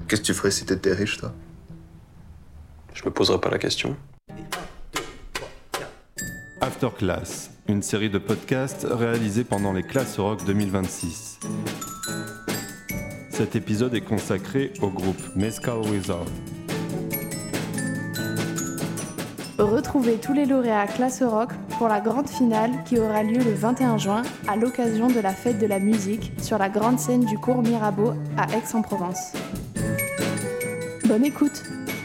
Qu'est-ce que tu ferais si t'étais riche, toi? Je me poserai pas la question. After Class, une série de podcasts réalisés pendant les Classes Rock 2026. Cet épisode est consacré au groupe Mescal Wizard. Retrouvez tous les lauréats Classe Rock pour la grande finale qui aura lieu le 21 juin à l'occasion de la fête de la musique sur la grande scène du cours Mirabeau à Aix-en-Provence. Bonne écoute!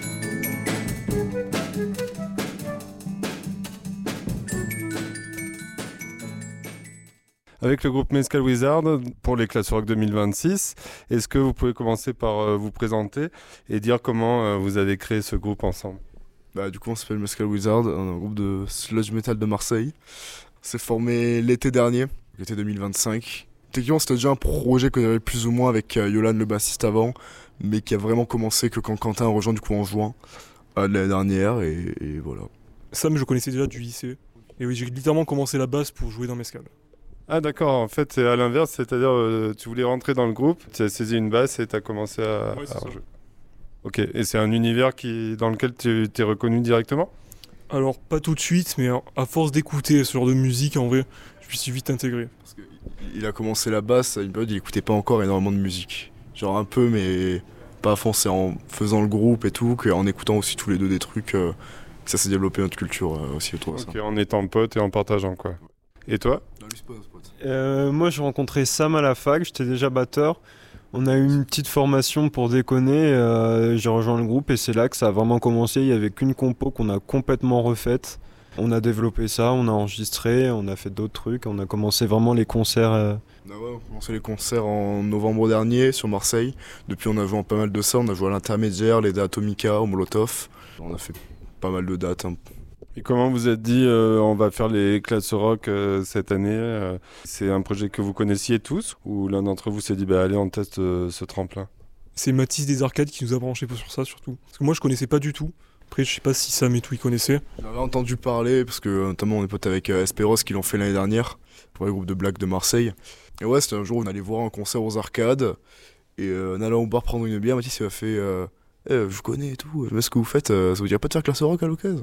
Avec le groupe Mescal Wizard pour les Classes Rock 2026, est-ce que vous pouvez commencer par vous présenter et dire comment vous avez créé ce groupe ensemble? Du coup, on s'appelle Mescal Wizard, un groupe de sludge metal de Marseille. On s'est formé l'été dernier, l'été 2025. Techniquement, c'était déjà un projet que j'avais plus ou moins avec Yolan, le bassiste avant, mais qui a vraiment commencé que quand Quentin a rejoint du coup en juin de l'année dernière, et voilà. Sam, je connaissais déjà du lycée. Et oui, j'ai littéralement commencé la basse pour jouer dans Mescal. Ah d'accord, en fait c'est à l'inverse, c'est-à-dire tu voulais rentrer dans le groupe, tu as saisi une basse et tu as commencé à jouer. Ok, et c'est un univers dans lequel tu t'es reconnu directement? Alors, pas tout de suite, mais à force d'écouter ce genre de musique, en vrai, je me suis vite intégré. Parce qu'il a commencé la basse à une période où il écoutait pas encore énormément de musique. Genre un peu, mais pas à fond, c'est en faisant le groupe et tout, qu'en écoutant aussi tous les deux des trucs, que ça s'est développé notre culture aussi autour de ça. Ok, en étant pote et en partageant quoi. Et toi? Non, lui, c'est pas notre pote. Moi j'ai rencontré Sam à la fac, j'étais déjà batteur. On a eu une petite formation pour déconner, j'ai rejoint le groupe et c'est là que ça a vraiment commencé. Il n'y avait qu'une compo qu'on a complètement refaite. On a développé ça, on a enregistré, on a fait d'autres trucs, on a commencé vraiment les concerts. On a commencé les concerts en novembre dernier sur Marseille. Depuis on a joué en pas mal de ça, on a joué à l'Intermédiaire, les Atomica, au Molotov. On a fait pas mal de dates. Et comment vous êtes dit on va faire les Classes Rock cette année c'est un projet que vous connaissiez tous ou l'un d'entre vous s'est dit allez on teste ce tremplin? C'est Mathis des Arcades qui nous a branché sur ça surtout. Parce que moi je connaissais pas du tout. Après je sais pas si Sam et tout ils connaissaient. J'avais entendu parler parce que notamment on est potes avec Esperos qui l'ont fait l'année dernière pour le groupe de blagues de Marseille. Et ouais, c'était un jour où on allait voir un concert aux Arcades et en allant au bar prendre une bière, Mathis il m'a fait je vous connais et tout, mais ce que vous faites, ça vous dirait pas de faire Classe Rock à l'occasion?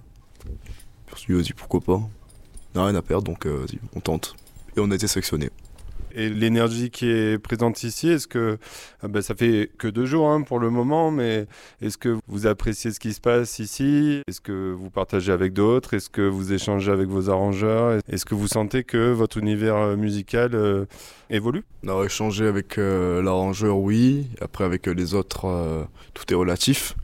Je me suis dit, vas-y, pourquoi pas. On n'a rien à perdre, donc vas-y, on tente. Et on a été sélectionnés. Et l'énergie qui est présente ici, est-ce que ça fait que 2 jours pour le moment, mais est-ce que vous appréciez ce qui se passe ici? Est-ce que vous partagez avec d'autres? Est-ce que vous échangez avec vos arrangeurs? Est-ce que vous sentez que votre univers musical évolue? On a échangé avec l'arrangeur, oui. Après, avec les autres, tout est relatif.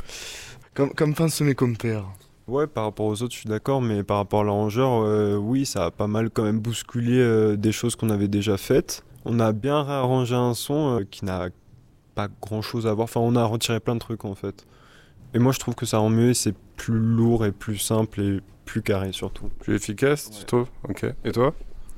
Comme fin de semaine comme père. Ouais, par rapport aux autres, je suis d'accord, mais par rapport à l'arrangeur, oui, ça a pas mal quand même bousculé des choses qu'on avait déjà faites. On a bien réarrangé un son qui n'a pas grand-chose à voir. Enfin, on a retiré plein de trucs en fait. Et moi, je trouve que ça rend mieux, c'est plus lourd et plus simple et plus carré surtout. Plus efficace, tu trouves? Ok. Et toi?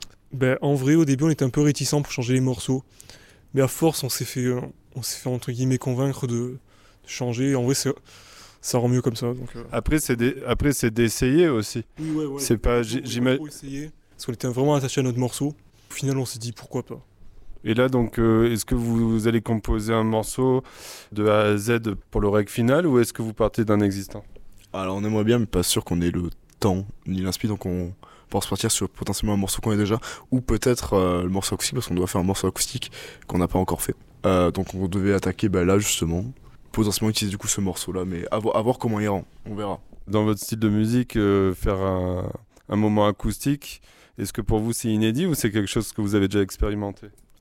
En vrai, au début, on était un peu réticents pour changer les morceaux. Mais à force, on s'est fait entre guillemets convaincre de changer. En vrai, ça rend mieux comme ça. Donc, Après, c'est d'essayer aussi. Oui, ouais. C'est pas... J'imagine. On a essayé, parce qu'on était vraiment attachés à notre morceau. Au final, on s'est dit pourquoi pas. Et là, donc, est-ce que vous allez composer un morceau de A à Z pour le rec final ou est-ce que vous partez d'un existant? Alors, on aimerait bien, mais pas sûr qu'on ait le temps ni l'inspi, donc on pense partir sur potentiellement un morceau qu'on a déjà, ou peut-être le morceau acoustique, parce qu'on doit faire un morceau acoustique qu'on n'a pas encore fait. Donc, on devait attaquer là, justement. Potentiellement utiliser du coup ce morceau-là, mais à voir comment il rend, on verra. Dans votre style de musique, faire un moment acoustique, est-ce que pour vous c'est inédit ou c'est quelque chose que vous avez déjà expérimenté?